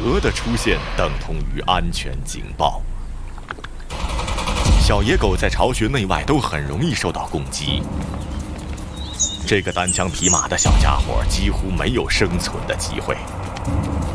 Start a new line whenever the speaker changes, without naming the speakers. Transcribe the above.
蛇的出现等同于安全警报。小野狗在巢穴内外都很容易受到攻击。这个单枪匹马的小家伙几乎没有生存的机会。